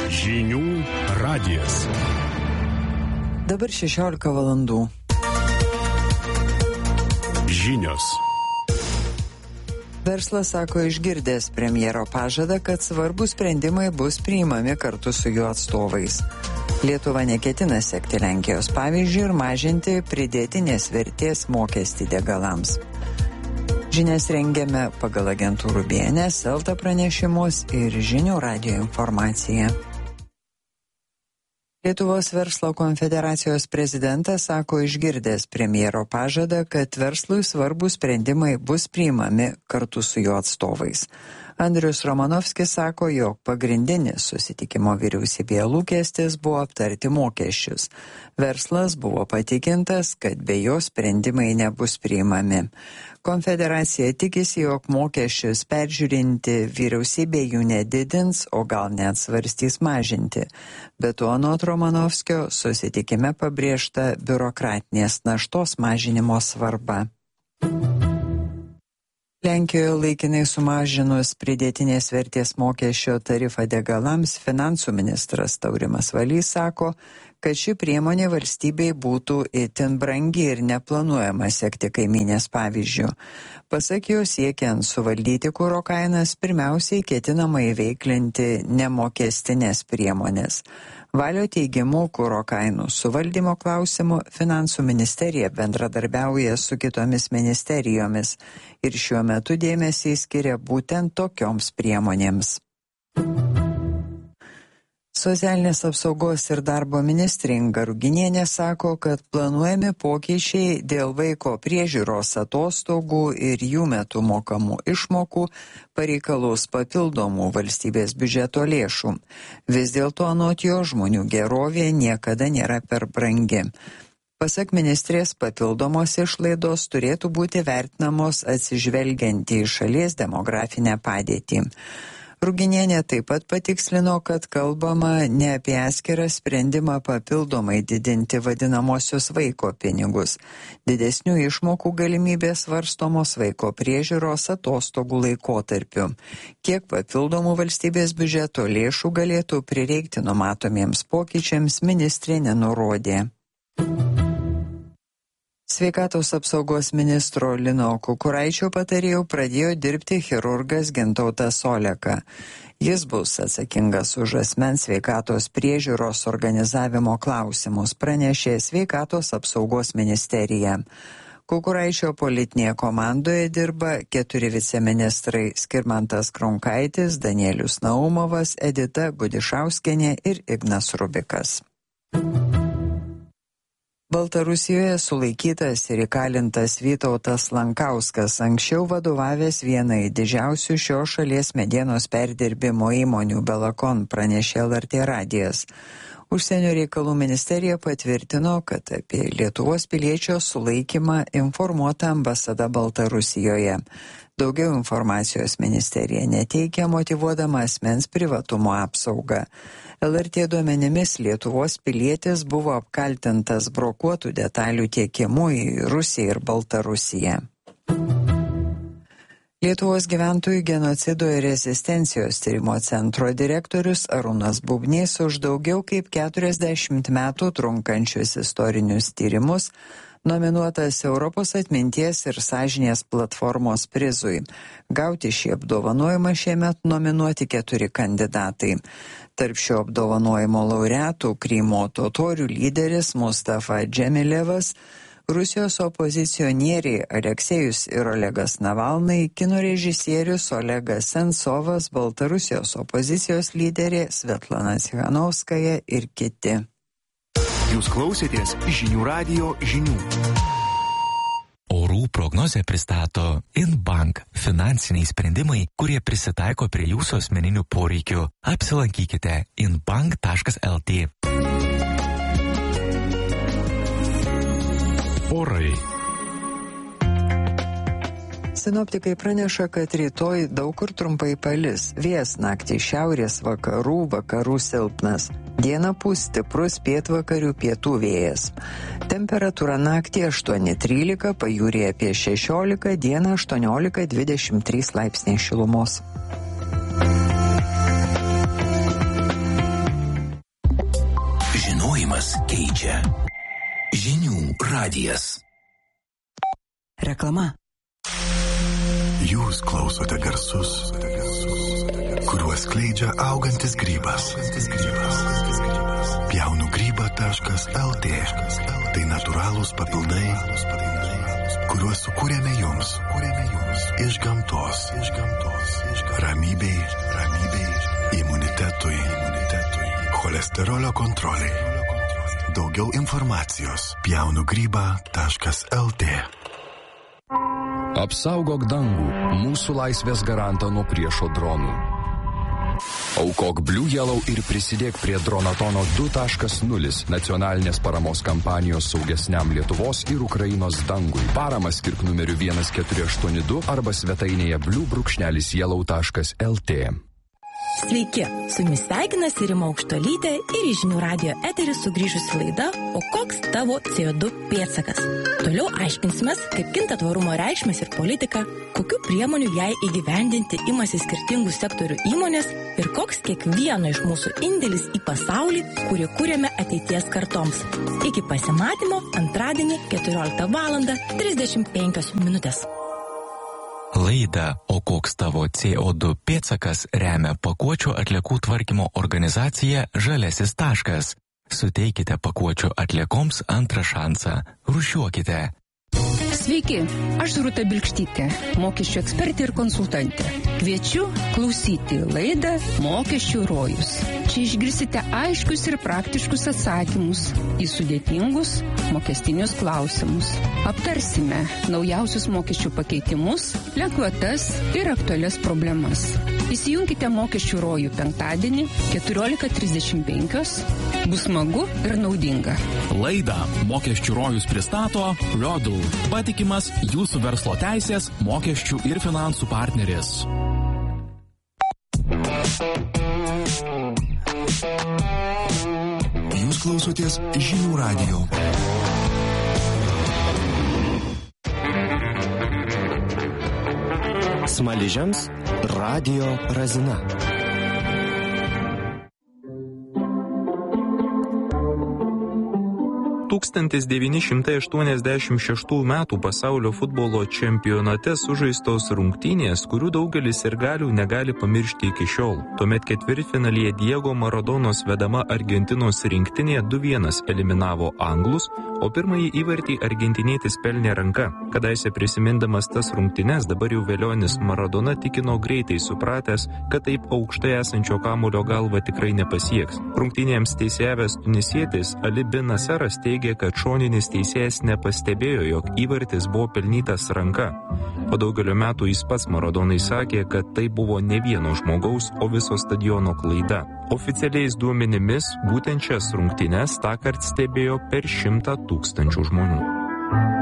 Žinių radijas. Dabar 16 valandų. Žinios. Verslas sako išgirdęs premjero pažadą, kad svarbus sprendimai bus priimami kartu su jų atstovais. Lietuva neketina sekti Lenkijos pavyzdžių ir mažinti pridėtinės vertės mokestį degalams. Žinias rengiame pagal agentūrų BNS, Elta pranešimus ir Žinių radijo informaciją. Lietuvos verslo konfederacijos prezidentas sako išgirdęs premjero pažadą, kad verslui svarbus sprendimai bus priimami kartu su jo atstovais. Andrius Romanovskis sako, jog pagrindinis susitikimo vyriausybėje lūkestis buvo aptarti mokesčius. Verslas buvo patikintas, kad be jo sprendimai nebus priimami. Konfederacija tikisi, jog mokesčius peržiūrinti vyriausybė jų nedidins, o gal net svarstys mažinti. Be to, anot Romanovskio, susitikime pabrėžta biurokratinės naštos mažinimo svarba. Lenkijoje laikinai sumažinus pridėtinės vertės mokesčio tarifą degalams, finansų ministras Taurimas Valys sako, kad ši priemonė valstybei būtų itin brangi ir neplanuojama sekti kaimynės pavyzdžių. Pasak jo, siekiant suvaldyti kuro kainas, pirmiausiai ketinama įveiklinti nemokestinės priemonės. Valio teigimu, kuro kainų suvaldymo klausimu finansų ministerija bendradarbiauja su kitomis ministerijomis ir šiuo metu dėmesį skiria būtent tokioms priemonėms. Socialinės apsaugos ir darbo ministrė Inga Ruginienė sako, kad planuojami pokyčiai dėl vaiko priežiūros atostogų ir jų metu mokamų išmokų pareikalaus papildomų valstybės biudžeto lėšų. Vis dėlto anot jo žmonių gerovė niekada nėra per brangi. Pasak ministrės, papildomos išlaidos turėtų būti vertinamos atsižvelgiant į šalies demografinę padėtį. Ruginienė taip pat patikslino, kad kalbama ne apie atskirą sprendimą papildomai didinti vadinamosius vaiko pinigus. Didesnių išmokų galimybės svarstomos vaiko priežiūros atostogų laikotarpiu. Kiek papildomų valstybės biudžeto lėšų galėtų prireikti numatomiems pokyčiams, ministrė nenurodė. Sveikatos apsaugos ministro Lino Kukuraičio patarėjų pradėjo dirbti chirurgas Gintautas Oleka. Jis bus atsakingas už asmens sveikatos priežiūros organizavimo klausimus, pranešė Sveikatos apsaugos ministerija. Kukuraičio politinėje komandoje dirba 4 viceministrai Skirmantas Kronkaitis, Danielius Naumovas, Edita Gudišauskienė ir Ignas Rubikas. Baltarusijoje sulaikytas ir įkalintas Vytautas Lankauskas, anksčiau vadovavęs vienai didžiausių šios šalies medienos perdirbimo įmonių Belakon, pranešė LRT radijas. Užsienio reikalų ministerija patvirtino, kad apie Lietuvos piliečio sulaikymą informuota ambasada Baltarusijoje. Daugiau informacijos ministerija neteikia, motyvuodama asmens privatumo apsaugą. LRT duomenimis Lietuvos pilietis buvo apkaltintas brokuotų detalių tiekimu į Rusiją ir Baltarusiją. Lietuvos gyventojų genocido ir rezistencijos tyrimo centro direktorius Arūnas Bubnys už daugiau kaip 40 metų trunkančius istorinius tyrimus nominuotas Europos atminties ir sąžinės platformos prizui. Gauti šį apdovanojimą šiemet nominuoti 4 kandidatai. Tarp šio apdovanojimo laureatų Krymo totorių lyderis Mustafa Džemilevas, Rusijos opozicionieriai Aleksejus ir Olegas Navalnai, kino režisierius Olegas Sensovas, Baltarusijos opozicijos lyderė Svetlana Cichanovskaja ir kiti. Jūs klausėtės Žinių radijo žinių. Orų prognozę pristato InBank – finansiniai sprendimai, kurie prisitaiko prie jūsų asmeninių poreikių. Apsilankykite inbank.lt. Orai. Sinoptikai praneša, kad rytoj daug kur trumpai palis. Vėjas naktį šiaurės vakarų silpnas. Dieną pūs stiprus pietvakarių pietų vėjas. Temperatūra naktį 8-13, pajūryje apie 16, dieną 18-23 laipsniai šilumos. Gyvenimas keičia. Žinių radijas. Reklama. Jūs klausote garsus, kuriuos skleidžia augantis grybas. Pjaunugryba.lt. Tai natūralūs papildai, kuriuos sukūrėme jums iš gamtos. Ramybei, imunitetui, cholesterolio kontroliai. Daugiau informacijos pjaunugryba.lt. Apsaugok dangų, mūsų laisvės garantą nuo priešo dronų. Aukok Blue Yellow ir prisidėk prie Dronatono 2.0 nacionalinės paramos kampanijos saugesniam Lietuvos ir Ukrainos dangui. Paramą skirk numeriu 1482 arba svetainėje blue-yellow.lt. Sveiki, su jumis sveikinasi Rima Aukštuolytė ir į Žinių radijo eterį sugrįžusi laida O koks tavo CO2 pėdsakas? Toliau aiškinsimės, kaip kinta tvarumo reikšmės ir politika, kokių priemonių jai įgyvendinti imasi skirtingų sektorių įmonės ir koks kiekvieno iš mūsų indėlis į pasaulį, kurį kūrėme ateities kartoms. Iki pasimatymo antradienį 14:35. Laidą O koks tavo CO2 pėdsakas remia pakuočių atliekų tvarkymo organizacija Žaliasis taškas. Suteikite pakuočių atliekoms antrą šansą. Rūšiuokite. Sveiki, aš Rūta Bilkštytė, mokesčių ekspertė ir konsultantė. Kviečiu klausyti laidą Mokesčių rojus. Čia išgirsite aiškius ir praktiškus atsakymus į sudėtingus mokestinius klausimus. Aptarsime naujausius mokesčių pakeitimus, lengvatas ir aktualias problemas. Įsijunkite Mokesčių rojų penktadienį 14:35. Bus smagu ir naudinga. Laidą Mokesčių rojus pristato Rodl, patikimas jūsų verslo teisės, mokesčių ir finansų partneris. Jūs klausotės Žinių radijo. Smaližiams Radio Razina. 1986 metų pasaulio futbolo čempionate sužaistos rungtynės, kurių daugelis sirgalių negali pamiršti iki šiol. Tuomet ketvirtfinalyje Diego Maradonos vedama Argentinos rinktinė 2-1 eliminavo anglus, o pirmąjį įvartį argentinietis pelnė ranka. Kadaise prisimindamas tas rungtynes, dabar jau velionis Maradona tikino greitai supratęs, kad taip aukštai esančio kamuolio galva tikrai nepasieks. Rungtynėms teisėjavęs tunisietis Ali bin Naseras teigė, kad šoninis teisėjas nepastebėjo, jog įvartis buvo pelnytas ranka. Po daugelio metų jis pats Maradonai sakė, kad tai buvo ne vieno žmogaus, o viso stadiono klaida. Oficialiais duomenimis būtent šias rungtynes tąkart stebėjo per 100 000 žmonių.